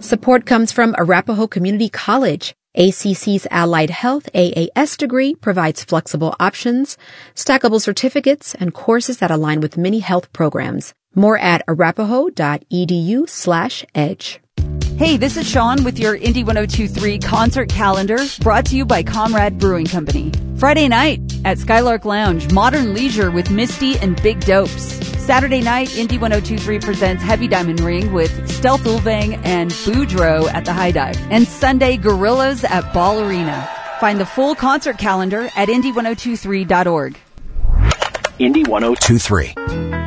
Support comes from Arapahoe Community College. ACC's Allied Health AAS degree provides flexible options, stackable certificates, and courses that align with many health programs. More at arapahoe.edu/edge. Hey, this is Sean with your Indy 102.3 concert calendar, brought to you by Comrade Brewing Company. Friday night at Skylark Lounge, Modern Leisure with Misty and Big Dopes. Saturday night, Indy 102.3 presents Heavy Diamond Ring with Stealth Ulvang and Boudreaux at the High Dive. And Sunday, Gorillas at Ball Arena. Find the full concert calendar at indy1023.org. Indy 102.3.